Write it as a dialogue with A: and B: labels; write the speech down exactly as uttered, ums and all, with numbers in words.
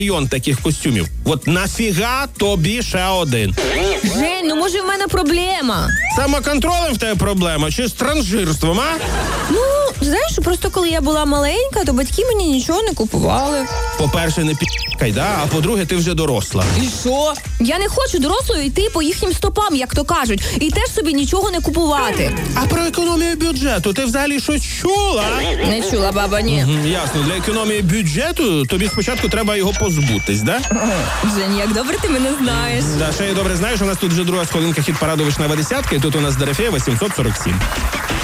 A: мільйон таких костюмів. От нафіга тобі ще один?
B: Жень, ну може в мене проблема?
A: Самоконтролем в тебе проблема чи з транжирством, а?
B: Ну, знаєш, просто коли я була маленька, то батьки мені нічого не купували.
A: По-перше, не пі***кай, да? А по-друге, ти вже доросла.
B: І що? Я не хочу дорослою йти по їхнім стопам, як то кажуть, і теж собі нічого не купувати.
A: А про економію бюджету ти взагалі щось чула?
B: Не чула, баба, ні.
A: М, Ясно, для економії бюджету тобі спочатку треба його позбутись, да?
B: Жень, як добре ти мене знаєш.
A: Да, ще я добре знаю, що у нас тут вже друга сходинка хіт-параду «Вишнева десятка», і тут у нас Дорофєєва сімсот сорок сім.